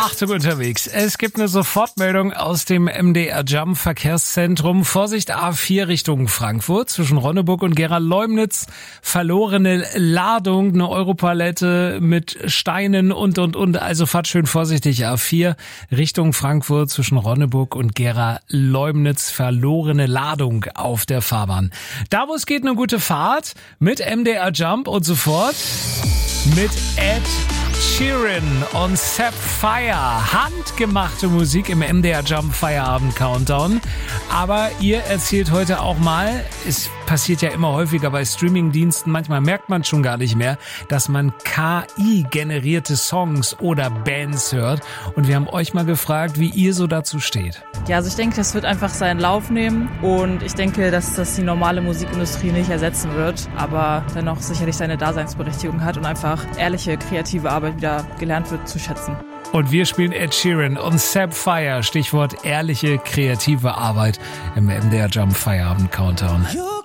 Achtung unterwegs. Es gibt eine Sofortmeldung aus dem MDR Jump Verkehrszentrum. Vorsicht A4 Richtung Frankfurt zwischen Ronneburg und Gera-Leumnitz. Verlorene Ladung, eine Europalette mit Steinen und. Also fahrt schön vorsichtig A4 Richtung Frankfurt zwischen Ronneburg und Gera-Leumnitz. Verlorene Ladung auf der Fahrbahn. Da wo es geht, eine gute Fahrt mit MDR Jump und sofort mit Ed Sheeran und Sapphire. Handgemachte Musik im MDR Jump Feierabend Countdown. Aber ihr erzählt heute auch mal, es passiert ja immer häufiger bei Streamingdiensten, manchmal merkt man schon gar nicht mehr, dass man KI-generierte Songs oder Bands hört. Und wir haben euch mal gefragt, wie ihr so dazu steht. Ja, also ich denke, das wird einfach seinen Lauf nehmen und ich denke, dass das die normale Musikindustrie nicht ersetzen wird, aber dennoch sicherlich seine Daseinsberechtigung hat und einfach ehrliche, kreative Arbeit wieder gelernt wird zu schätzen. Und wir spielen Ed Sheeran und Sapphire, Stichwort ehrliche, kreative Arbeit im MDR Jump Feierabend Countdown.